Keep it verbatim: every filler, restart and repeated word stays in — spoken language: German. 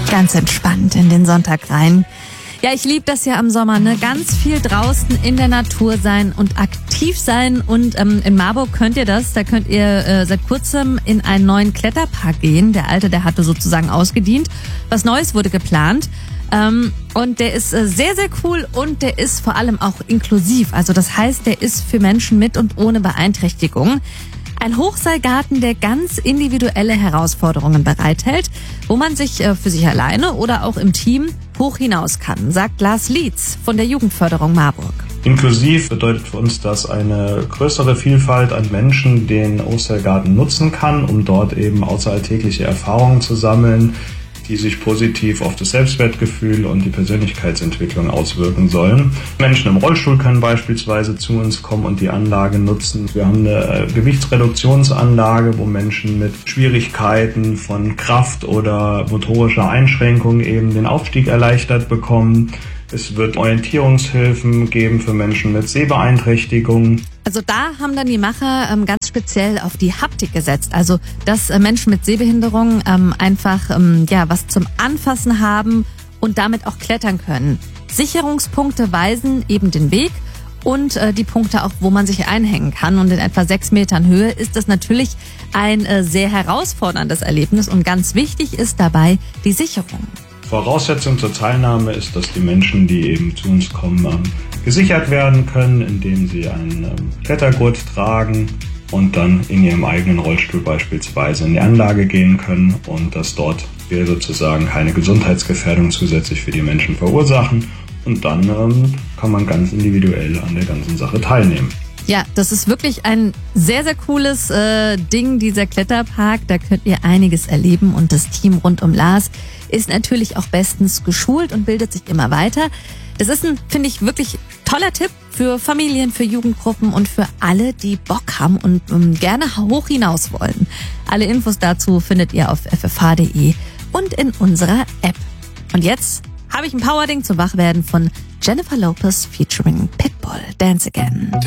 Ganz entspannt in den Sonntag rein. Ja, ich liebe das ja am Sommer, ne? Ganz viel draußen in der Natur sein und aktiv sein. Und ähm, in Marburg könnt ihr das. Da könnt ihr äh, seit kurzem in einen neuen Kletterpark gehen. Der alte, der hatte sozusagen ausgedient. Was Neues wurde geplant. Ähm, und der ist äh, sehr, sehr cool und der ist vor allem auch inklusiv. Also das heißt, der ist für Menschen mit und ohne Beeinträchtigung. Ein Hochseilgarten, der ganz individuelle Herausforderungen bereithält, wo man sich äh, für sich alleine oder auch im Team hoch hinaus kann, sagt Lars Lietz von der Jugendförderung Marburg. Inklusiv bedeutet für uns, dass eine größere Vielfalt an Menschen den Hochseilgarten nutzen kann, um dort eben außeralltägliche Erfahrungen zu sammeln, die sich positiv auf das Selbstwertgefühl und die Persönlichkeitsentwicklung auswirken sollen. Menschen im Rollstuhl können beispielsweise zu uns kommen und die Anlage nutzen. Wir haben eine Gewichtsreduktionsanlage, wo Menschen mit Schwierigkeiten von Kraft oder motorischer Einschränkung eben den Aufstieg erleichtert bekommen. Es wird Orientierungshilfen geben für Menschen mit Sehbeeinträchtigungen. Also da haben dann die Macher ähm, ganz speziell auf die Haptik gesetzt. Also dass äh, Menschen mit Sehbehinderung ähm, einfach ähm, ja was zum Anfassen haben und damit auch klettern können. Sicherungspunkte weisen eben den Weg und äh, die Punkte auch, wo man sich einhängen kann. Und in etwa sechs Metern Höhe ist das natürlich ein äh, sehr herausforderndes Erlebnis. Und ganz wichtig ist dabei die Sicherung. Voraussetzung zur Teilnahme ist, dass die Menschen, die eben zu uns kommen, ähm, gesichert werden können, indem sie einen ähm, Klettergurt tragen und dann in ihrem eigenen Rollstuhl beispielsweise in die Anlage gehen können und dass dort wir sozusagen keine Gesundheitsgefährdung zusätzlich für die Menschen verursachen und dann ähm, kann man ganz individuell an der ganzen Sache teilnehmen. Ja, das ist wirklich ein sehr, sehr cooles äh, Ding, dieser Kletterpark. Da könnt ihr einiges erleben und das Team rund um Lars ist natürlich auch bestens geschult und bildet sich immer weiter. Das ist ein, finde ich, wirklich toller Tipp für Familien, für Jugendgruppen und für alle, die Bock haben und um, gerne hoch hinaus wollen. Alle Infos dazu findet ihr auf f f h punkt d e und in unserer App. Und jetzt habe ich ein Powerding zum Wachwerden von Jennifer Lopez featuring Pitbull. Dance Again.